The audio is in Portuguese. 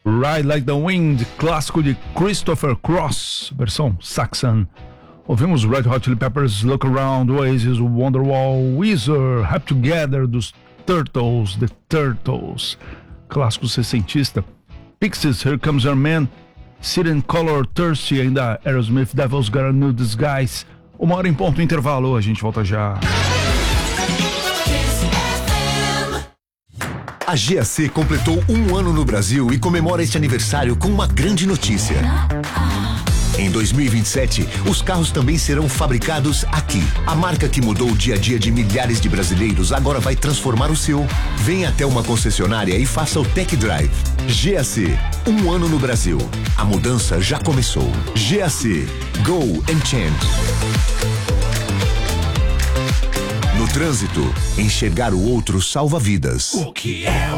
Ride Like the Wind, clássico de Christopher Cross, versão Saxon. Ouvimos Red Hot Chili Peppers, Look Around, Oasis, Wonderwall, Weezer, Happy Together dos Turtles, The Turtles, clássico sessentista. Pixies, Here Comes Our Man, City and Color, Thirsty, ainda Aerosmith, Devil's Got a New Disguise. 1 hora em ponto, intervalo, a gente volta já. A GAC completou 1 ano no Brasil e comemora este aniversário com uma grande notícia. Em 2027, os carros também serão fabricados aqui. A marca que mudou o dia a dia de milhares de brasileiros agora vai transformar o seu. Venha até uma concessionária e faça o Tech Drive. GAC, 1 ano no Brasil. A mudança já começou. GAC, Go and Change. No trânsito, enxergar o outro salva vidas. O que é